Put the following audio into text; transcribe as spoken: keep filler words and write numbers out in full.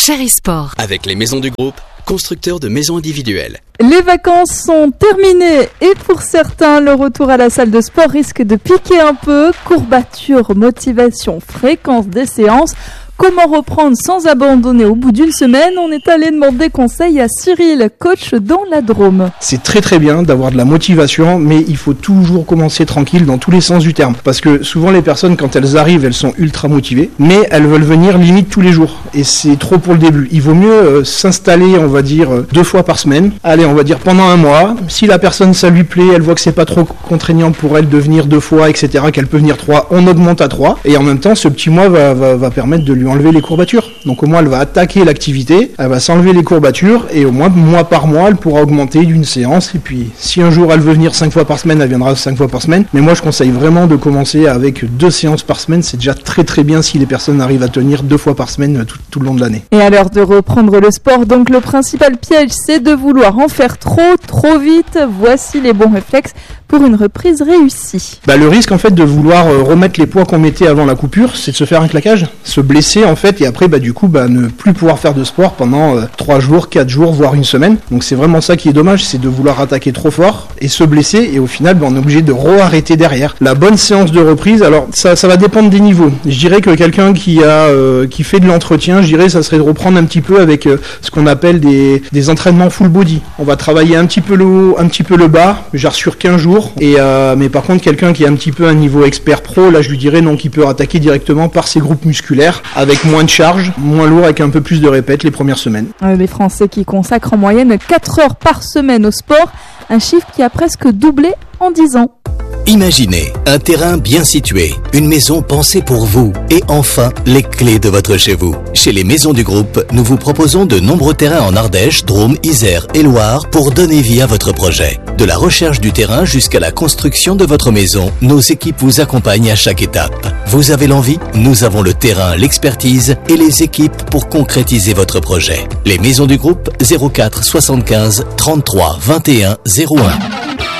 Chéri Sport. Avec les maisons du groupe, constructeurs de maisons individuelles. Les vacances sont terminées et pour certains, le retour à la salle de sport risque de piquer un peu. Courbatures, motivation, fréquence des séances. Comment reprendre sans abandonner au bout d'une semaine? On est allé demander conseil à Cyril, coach dans la Drôme. C'est très très bien d'avoir de la motivation, mais il faut toujours commencer tranquille dans tous les sens du terme. Parce que souvent les personnes, quand elles arrivent, elles sont ultra motivées, mais elles veulent venir limite tous les jours. Et c'est trop pour le début. Il vaut mieux euh, s'installer, on va dire, euh, deux fois par semaine. Allez, on va dire pendant un mois. Si la personne, ça lui plaît, elle voit que c'est pas trop contraignant pour elle de venir deux fois, et cetera, qu'elle peut venir trois, on augmente à trois. Et en même temps, ce petit mois va, va, va permettre de lui enlever les courbatures. Donc au moins elle va attaquer l'activité, elle va s'enlever les courbatures et au moins mois par mois elle pourra augmenter d'une séance. Et puis si un jour elle veut venir cinq fois par semaine, elle viendra cinq fois par semaine. Mais moi je conseille vraiment de commencer avec deux séances par semaine. C'est déjà très très bien si les personnes arrivent à tenir deux fois par semaine tout, tout le long de l'année. Et à l'heure de reprendre le sport, donc le principal piège c'est de vouloir en faire trop, trop vite. Voici les bons réflexes pour une reprise réussie. Bah, le risque en fait de vouloir euh, remettre les poids qu'on mettait avant la coupure, c'est de se faire un claquage, se blesser en fait et après bah, du coup bah, ne plus pouvoir faire de sport pendant euh, trois jours, quatre jours, voire une semaine. Donc c'est vraiment ça qui est dommage, c'est de vouloir attaquer trop fort et se blesser et au final bah, on est obligé de re-arrêter derrière. La bonne séance de reprise, alors ça, ça va dépendre des niveaux. Je dirais que quelqu'un qui a euh, qui fait de l'entretien, je dirais ça serait de reprendre un petit peu avec euh, ce qu'on appelle des, des entraînements full body. On va travailler un petit peu le haut, un petit peu le bas, genre sur quinze jours. Et euh, mais par contre quelqu'un qui a un petit peu un niveau expert pro, là je lui dirais non, qui peut attaquer directement par ses groupes musculaires avec moins de charge, moins lourd, avec un peu plus de répètes les premières semaines. Les Français qui consacrent en moyenne quatre heures par semaine au sport, un chiffre qui a presque doublé en dix ans. Imaginez un terrain bien situé, une maison pensée pour vous et enfin les clés de votre chez vous. Chez les maisons du groupe, nous vous proposons de nombreux terrains en Ardèche, Drôme, Isère et Loire pour donner vie à votre projet. De la recherche du terrain jusqu'à la construction de votre maison, nos équipes vous accompagnent à chaque étape. Vous avez l'envie? Nous avons le terrain, l'expertise et les équipes pour concrétiser votre projet. Les maisons du groupe zéro quatre soixante-quinze trente-trois vingt et un zéro un.